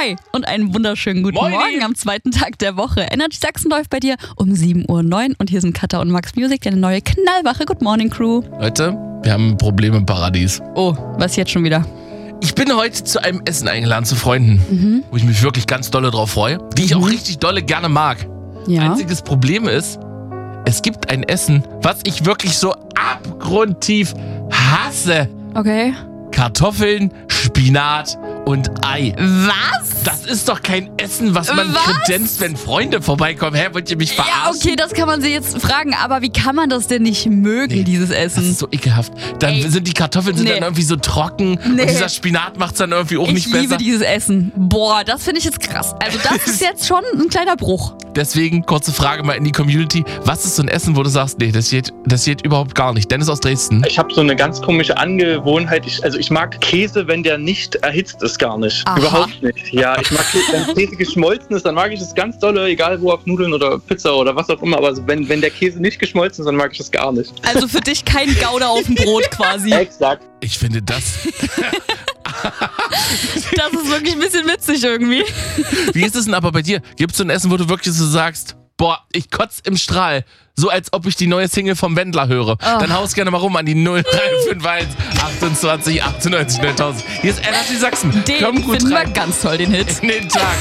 Hi und einen wunderschönen guten Moin. Morgen am zweiten Tag der Woche. Energy Sachsen läuft bei dir um 7.09 Uhr und hier sind Katha und Max Music, deine neue knallwache Good Morning Crew. Leute, wir haben ein Problem im Paradies. Oh, was jetzt schon wieder? Ich bin heute zu einem Essen eingeladen zu Freunden, wo ich mich wirklich ganz dolle drauf freue, die ich auch richtig dolle gerne mag. Ja. Einziges Problem ist, es gibt ein Essen, was ich wirklich so abgrundtief hasse. Okay. Kartoffeln, Spinat und Ei. Was? Das ist doch kein Essen, was man Was? kredenzt, wenn Freunde vorbeikommen. Hä, wollt ihr mich verarschen? Ja, okay, das kann man sich jetzt fragen, aber wie kann man das denn nicht mögen, dieses Das Essen? ist so ekelhaft. Dann sind die Kartoffeln Nee. dann irgendwie so trocken Nee. und dieser Spinat macht es dann irgendwie auch nicht Ich liebe besser. dieses Essen. Boah, das finde ich jetzt krass. Also das ist jetzt schon ein kleiner Bruch. Deswegen, kurze Frage mal in die Community. Was ist so ein Essen, wo du sagst, nee, das geht überhaupt gar nicht? Dennis aus Dresden. Ich habe so eine ganz komische Angewohnheit. Ich mag Käse, wenn der nicht erhitzt ist, gar nicht. Aha. Überhaupt nicht. Ja, ich mag, wenn Käse geschmolzen ist, dann mag ich es ganz dolle, egal wo, auf Nudeln oder Pizza oder was auch immer. Aber wenn der Käse nicht geschmolzen ist, dann mag ich es gar nicht. Also für dich kein Gouda auf dem Brot quasi. Exakt. Ich finde das. Das ist wirklich ein bisschen witzig irgendwie. Wie ist es denn aber bei dir? Gibt es so ein Essen, wo du wirklich so sagst, boah, ich kotz im Strahl, so als ob ich die neue Single vom Wendler höre. Dann haust gerne mal rum an die 0351 28 98 9000. Hier ist Energy Sachsen. Den Komm gut finden wir rein ganz toll, den Hit. in den Tag.